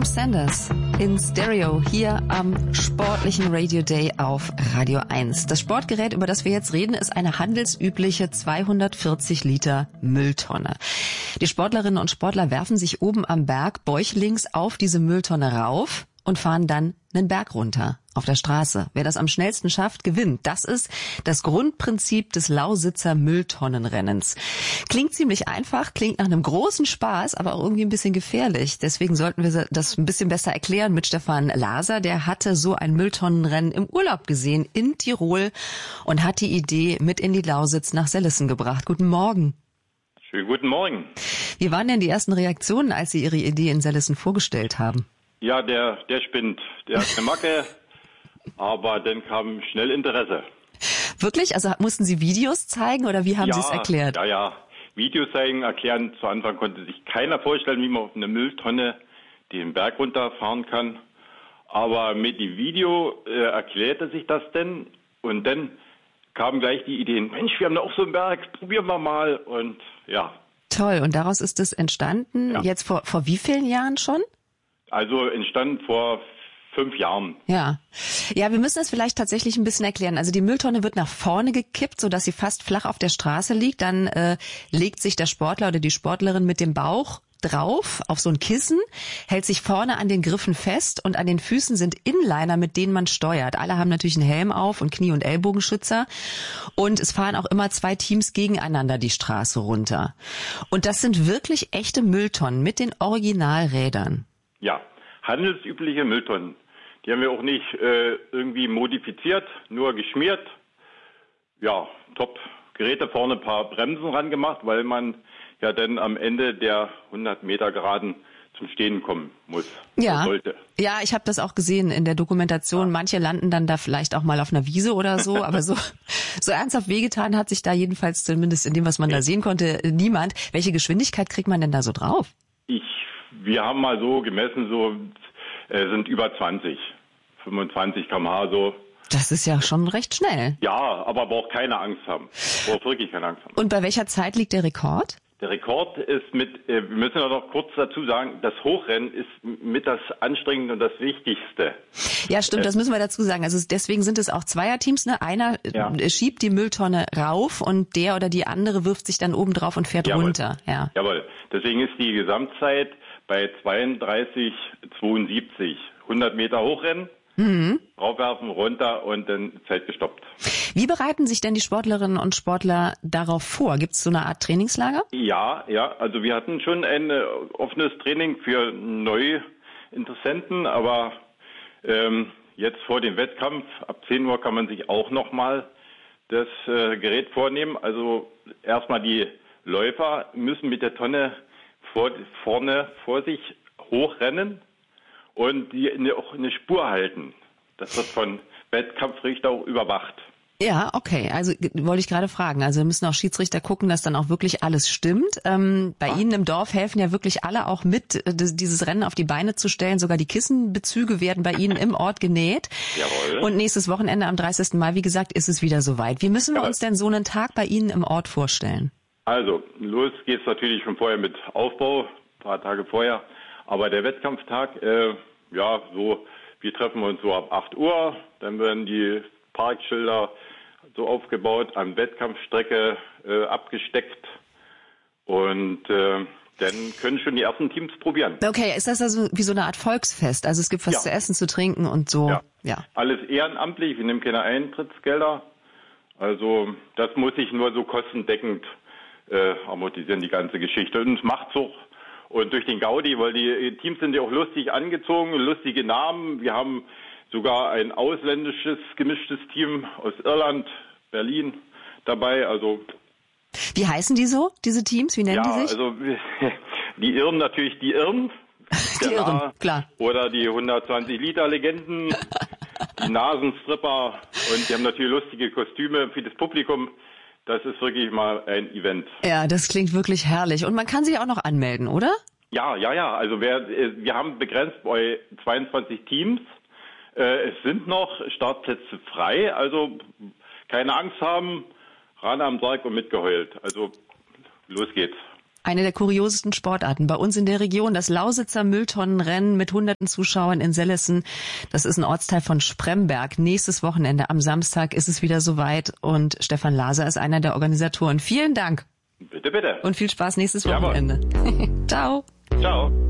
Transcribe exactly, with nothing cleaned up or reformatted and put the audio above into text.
Sanders in Stereo hier am sportlichen Radio Day auf Radio eins. Das Sportgerät, über das wir jetzt reden, ist eine handelsübliche zweihundertvierzig Liter Mülltonne. Die Sportlerinnen und Sportler werfen sich oben am Berg bäuchlings auf diese Mülltonne rauf und fahren dann einen Berg runter auf der Straße. Wer das am schnellsten schafft, gewinnt. Das ist das Grundprinzip des Lausitzer Mülltonnenrennens. Klingt ziemlich einfach, klingt nach einem großen Spaß, aber auch irgendwie ein bisschen gefährlich. Deswegen sollten wir das ein bisschen besser erklären mit Stefan Laser. Der hatte so ein Mülltonnenrennen im Urlaub gesehen in Tirol und hat die Idee mit in die Lausitz nach Sellissen gebracht. Guten Morgen. Schönen guten Morgen. Wie waren denn die ersten Reaktionen, als Sie Ihre Idee in Sellissen vorgestellt haben? Ja, der, der spinnt. Der hat eine Macke, aber dann kam schnell Interesse. Wirklich? Also mussten Sie Videos zeigen oder wie haben ja, Sie es erklärt? Ja, ja. Videos zeigen, erklären. Zu Anfang konnte sich keiner vorstellen, wie man auf eine Mülltonne den Berg runterfahren kann. Aber mit dem Video äh, erklärte sich das denn. Und dann kamen gleich die Ideen, Mensch, wir haben da auch so einen Berg, probieren wir mal. Und ja. Toll. Und daraus ist es entstanden, ja. Jetzt vor, vor wie vielen Jahren schon? Also entstand vor fünf Jahren. Ja. Ja, wir müssen es vielleicht tatsächlich ein bisschen erklären. Also die Mülltonne wird nach vorne gekippt, sodass sie fast flach auf der Straße liegt. Dann äh, legt sich der Sportler oder die Sportlerin mit dem Bauch drauf auf so ein Kissen, hält sich vorne an den Griffen fest und an den Füßen sind Inliner, mit denen man steuert. Alle haben natürlich einen Helm auf und Knie- und Ellbogenschützer und es fahren auch immer zwei Teams gegeneinander die Straße runter. Und das sind wirklich echte Mülltonnen mit den Originalrädern. Ja, handelsübliche Mülltonnen. Die haben wir auch nicht äh, irgendwie modifiziert, nur geschmiert. Ja, top Geräte, vorne ein paar Bremsen ran gemacht, weil man ja dann am Ende der hundert Meter Geraden zum Stehen kommen muss. Ja, sollte. Ja, ich habe das auch gesehen in der Dokumentation. Ja. Manche landen dann da vielleicht auch mal auf einer Wiese oder so, aber so, so ernsthaft wehgetan hat sich da jedenfalls zumindest in dem, was man ja. da sehen konnte, niemand. Welche Geschwindigkeit kriegt man denn da so drauf? Ich Wir haben mal so gemessen, so äh, sind über zwanzig, fünfundzwanzig Kilometer pro Stunde so. Das ist ja schon recht schnell. Ja, aber braucht keine Angst haben. Braucht wirklich keine Angst haben. Und bei welcher Zeit liegt der Rekord? Der Rekord ist mit, äh, wir müssen ja noch kurz dazu sagen, das Hochrennen ist mit das Anstrengendste und das Wichtigste. Ja, stimmt, das müssen wir dazu sagen. Also deswegen sind es auch Zweierteams, ne? Einer ja. schiebt die Mülltonne rauf und der oder die andere wirft sich dann oben drauf und fährt Jawohl. runter. Ja. Jawohl. Deswegen ist die Gesamtzeit bei zweiunddreißig zweiundsiebzig. hundert Meter Hochrennen, mhm. raufwerfen, runter und dann Zeit gestoppt. Wie bereiten sich denn die Sportlerinnen und Sportler darauf vor? Gibt es so eine Art Trainingslager? Ja, ja. Also wir hatten schon ein äh, offenes Training für neue Interessenten, aber ähm, jetzt vor dem Wettkampf, ab zehn Uhr kann man sich auch nochmal das äh, Gerät vornehmen. Also erstmal die Läufer müssen mit der Tonne vor, vorne vor sich hochrennen und die eine, auch eine Spur halten. Das wird von Wettkampfrichter auch überwacht. Ja, okay. Also wollte ich gerade fragen. Also müssen auch Schiedsrichter gucken, dass dann auch wirklich alles stimmt. Ähm, bei ah. Ihnen im Dorf helfen ja wirklich alle auch mit, dieses Rennen auf die Beine zu stellen. Sogar die Kissenbezüge werden bei Ihnen im Ort genäht. Jawohl. Und nächstes Wochenende am dreißigsten Mai, wie gesagt, ist es wieder soweit. Wie müssen wir Jawohl. uns denn so einen Tag bei Ihnen im Ort vorstellen? Also, los geht's natürlich schon vorher mit Aufbau, ein paar Tage vorher. Aber der Wettkampftag, äh, ja, so, wir treffen uns so ab acht Uhr, dann werden die Parkschilder so aufgebaut, an Wettkampfstrecke äh, abgesteckt und äh, dann können schon die ersten Teams probieren. Okay, ist das also wie so eine Art Volksfest? Also es gibt was ja. zu essen, zu trinken und so? Ja. ja. Alles ehrenamtlich, wir nehmen keine Eintrittsgelder. Also das muss ich nur so kostendeckend äh, amortisieren, die ganze Geschichte. Und es macht so. Und durch den Gaudi, weil die Teams sind ja auch lustig angezogen, lustige Namen. Wir haben sogar ein ausländisches gemischtes Team aus Irland, Berlin dabei. Also wie heißen die so, diese Teams? Wie nennen ja, die sich? Also die Irren natürlich die Irren. Die Irren, klar. Oder die hundertzwanzig Liter Legenden, die Nasenstripper und die haben natürlich lustige Kostüme für das Publikum. Das ist wirklich mal ein Event. Ja, das klingt wirklich herrlich. Und man kann sich auch noch anmelden, oder? Ja, ja, ja. Also wir, wir haben begrenzt bei zweiundzwanzig Teams. Es sind noch Startplätze frei. Also keine Angst haben, ran am Sarg und mitgeheult. Also los geht's. Eine der kuriosesten Sportarten bei uns in der Region, das Lausitzer Mülltonnenrennen mit hunderten Zuschauern in Sellessen. Das ist ein Ortsteil von Spremberg. Nächstes Wochenende am Samstag ist es wieder soweit und Stefan Laser ist einer der Organisatoren. Vielen Dank. Bitte, bitte. Und viel Spaß nächstes Wochenende. Ciao. Ciao.